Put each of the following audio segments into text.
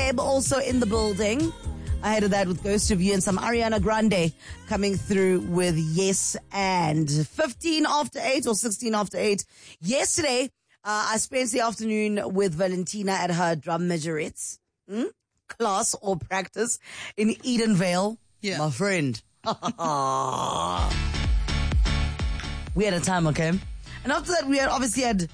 Vibe also in the building. Ahead of that with Ghost of You and some Ariana Grande coming through with Yes and 15 after 8 or 16 after 8. Yesterday, I spent the afternoon with Valentina at her drum majorettes class or practice in Edenvale. Yeah. My friend. We had a time, okay? And after that, we had obviously had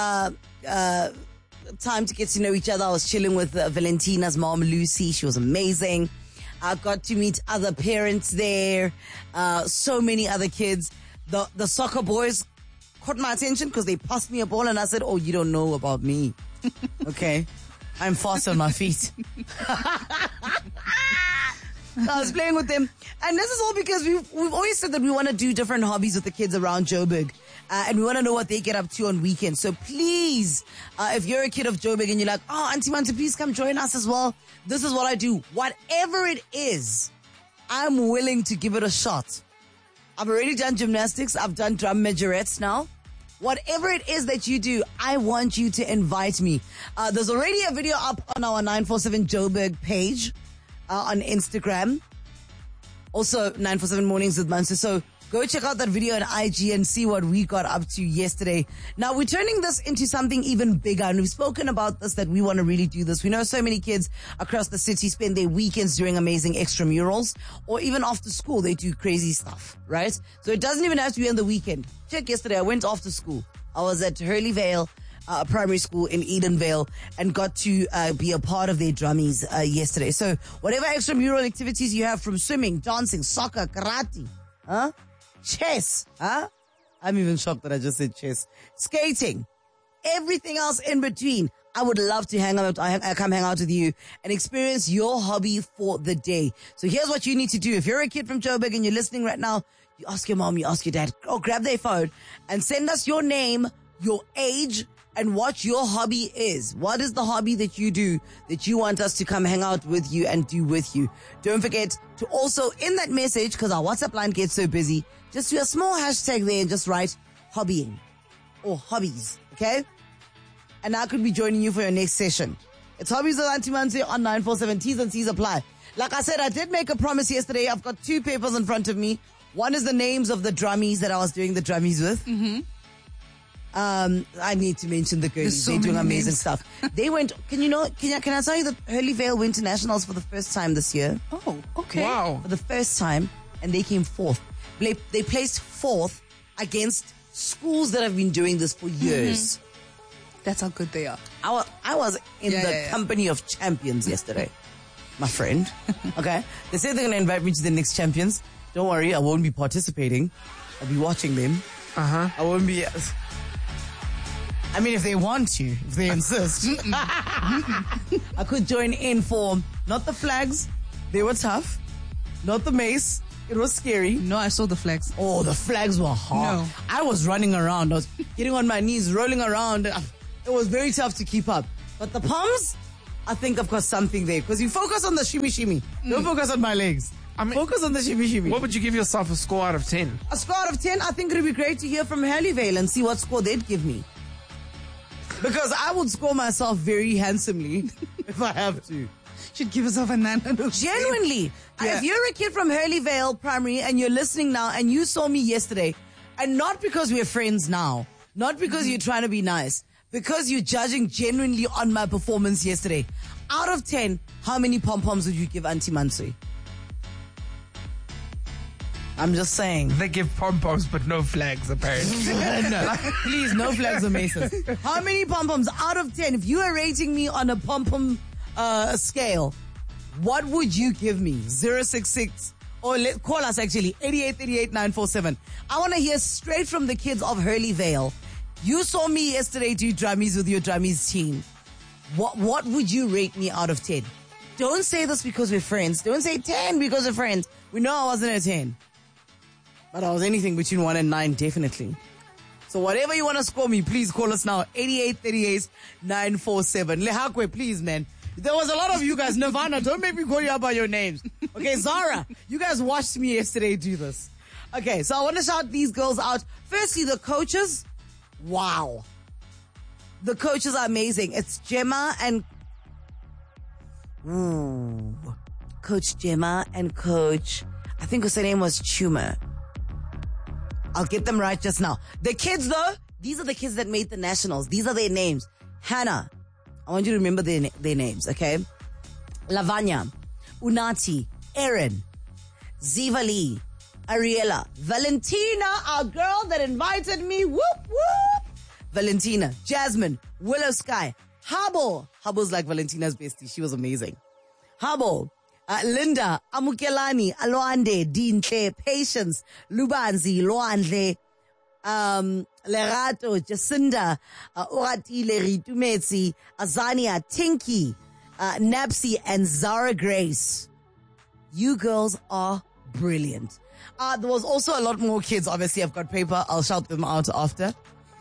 time to get to know each other. I was chilling with Valentina's mom, Lucy. She was amazing. I got to meet other parents there. So many other kids. The soccer boys caught my attention because they passed me a ball and I said, oh, you don't know about me. Okay. I'm fast on my feet. So I was playing with them. And this is all because we've always said that we want to do different hobbies with the kids around Joburg. And we want to know what they get up to on weekends. So please, if you're a kid of Joburg and you're like, oh, Auntie Manta, please come join us as well. This is what I do. Whatever it is, I'm willing to give it a shot. I've already done gymnastics. I've done drum majorettes now. Whatever it is that you do, I want you to invite me. There's already a video up on our 947 Joburg page on Instagram. Also, 947 Mornings with Mansu. So go check out that video on IG and see what we got up to yesterday. Now, we're turning this into something even bigger. And we've spoken about this, that we want to really do this. We know so many kids across the city spend their weekends doing amazing extramurals. Or even after school, they do crazy stuff, right? So it doesn't even have to be on the weekend. Check yesterday, I went after school. I was at Hurley Vale primary school in Edenvale and got to be a part of their drummies yesterday. So whatever extramural activities you have, from swimming, dancing, soccer, karate, chess, I'm even shocked that I just said chess, skating, everything else in between. I would love to come hang out with you and experience your hobby for the day. So here's what you need to do. If you're a kid from Joburg and you're listening right now, you ask your mom, you ask your dad, or grab their phone and send us your name, your age, and what your hobby is. What is the hobby that you do that you want us to come hang out with you and do with you? Don't forget to also, in that message, because our WhatsApp line gets so busy, just do a small hashtag there and just write hobbying or hobbies, okay? And I could be joining you for your next session. It's Hobbies with Auntie Manzi on 947. T's and C's apply. Like I said, I did make a promise yesterday. I've got two papers in front of me. One is the names of the drummies that I was doing the drummies with. Mm-hmm. I need to mention the girlies. They're doing amazing stuff. They went, can I tell you that Hurley Vale went to nationals for the first time this year? Oh, okay. Wow. For the first time, and they came fourth. They placed fourth against schools that have been doing this for years. Mm-hmm. That's how good they are. I was in the company of champions yesterday, my friend. Okay? They said they're going to invite me to the next champions. Don't worry, I won't be participating. I'll be watching them. I won't be... I mean, if they want to, if they insist. I could join in for, not the flags, they were tough. Not the mace, it was scary. No, I saw the flags. Oh, the flags were hard. No. I was running around, I was getting on my knees, rolling around. It was very tough to keep up. But the palms, I think I've got something there. Because you focus on the shimmy shimmy. Don't focus on my legs. Focus on the shimmy shimmy. What would you give yourself a score out of 10? A score out of 10, I think it would be great to hear from Hurley Vale and see what score they'd give me. Because I would score myself very handsomely if I have to. Should give yourself a 9. Genuinely. Yeah. If you're a kid from Hurley Vale Primary and you're listening now and you saw me yesterday, and not because we're friends now, not because you're trying to be nice, because you're judging genuinely on my performance yesterday, out of 10, how many pom-poms would you give Auntie Mansui? I'm just saying. They give pom-poms but no flags, apparently. No, please, no flags or maces. How many pom-poms out of 10? If you are rating me on a pom-pom scale, what would you give me? 066 or call us actually 8838-947. I want to hear straight from the kids of Hurley Vale. You saw me yesterday do drummies with your drummies team. What would you rate me out of 10? Don't say this because we're friends. Don't say 10 because we're friends. We know I wasn't a 10. But I was anything between 1 and 9, definitely. So whatever you want to score me, please call us now. 8838-947. Lehakwe, please, man. There was a lot of you guys. Nirvana, don't make me call you out by your names. Okay, Zara, you guys watched me yesterday do this. Okay, so I want to shout these girls out. Firstly, the coaches. Wow. The coaches are amazing. It's Gemma and Ooh. Coach Gemma and Coach, I think her name was Chuma. I'll get them right just now. The kids though, these are the kids that made the nationals. These are their names. Hannah, I want you to remember their names, okay? Lavanya, Unati, Erin, Ziva Lee, Ariella, Valentina, our girl that invited me, whoop, whoop. Valentina, Jasmine, Willow Sky, Habo. Habo's like Valentina's bestie. She was amazing. Habo, Linda, Amukelani, Aloande, Dintle, Patience, Lubanzi, Loandle, Lerato, Jacinda, Oratile, Ritumetsi, Azania, Tinky, Napsi, and Zara Grace. You girls are brilliant. There was also a lot more kids. Obviously, I've got paper. I'll shout them out after.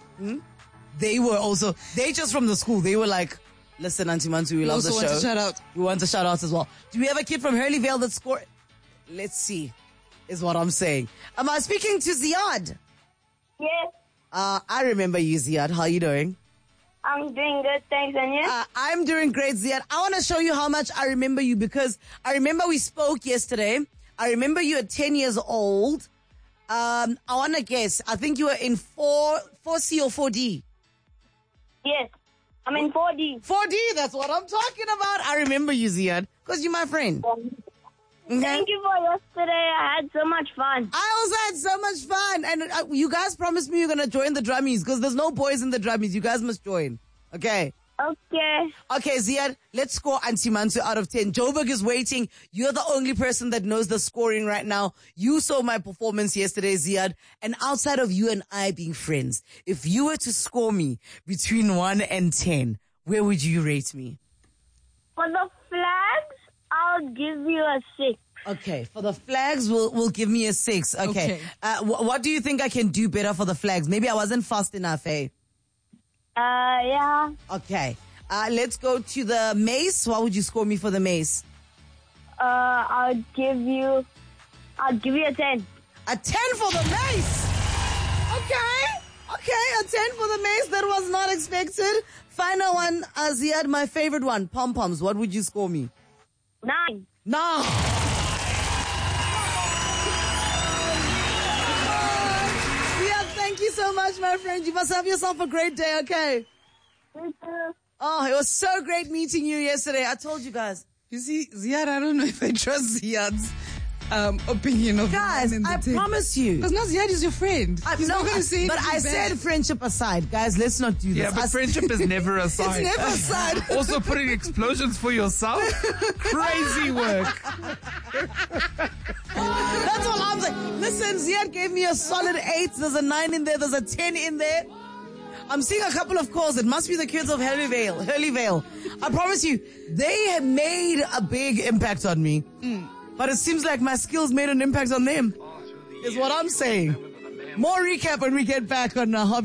They just from the school. They were like, listen, Auntie Mantu, we love the show. Want to shout out. We want to shout out as well. Do we have a kid from Hurleyvale that scored? Let's see, is what I'm saying. Am I speaking to Ziad? Yes, I remember you, Ziad. How are you doing? I'm doing good, thanks, and you? I'm doing great, Ziad. I want to show you how much I remember you because I remember we spoke yesterday. I remember you at 10 years old. I want to guess. I think you were in 4C or 4D. Yes, I'm in 4D. 4D, that's what I'm talking about. I remember you, Ziad, because you're my friend. Okay? Thank you for yesterday. I had so much fun. I also had so much fun. And you guys promised me you're going to join the drummies because there's no boys in the drummies. You guys must join. Okay? Okay. Okay, Ziad, let's score Auntie Mansu out of 10. Joburg is waiting. You're the only person that knows the scoring right now. You saw my performance yesterday, Ziad. And outside of you and I being friends, if you were to score me between 1 and 10, where would you rate me? For the flags, I'll give you a 6. Okay, for the flags, we'll give me a 6. Okay. What do you think I can do better for the flags? Maybe I wasn't fast enough, eh? Yeah. Okay. Let's go to the mace. What would you score me for the mace? I'll give you a 10. A 10 for the mace. Okay, a 10 for the mace. That was not expected. Final one, Ziad, my favorite one, pom-poms. What would you score me? 9. No. Ziad, thank you so much, my friend. You must have yourself a great day, okay? Me too. Oh, it was so great meeting you yesterday. I told you guys. You see, Ziad, I don't know if I trust Ziad's opinion of Guys, the man in the I team. promise you. Because now Ziad is your friend. He's not going to say But I said friendship aside. Guys, let's not do this. Yeah, but friendship is never a side. It's never aside. Also putting explosions for yourself? Crazy work. That's all I'm saying. Listen, Ziad gave me a solid 8. There's a 9 in there. There's a 10 in there. I'm seeing a couple of calls. It must be the kids of Hurleyvale. I promise you, they have made a big impact on me. But it seems like my skills made an impact on them. Is what I'm saying. More recap when we get back on Hobby.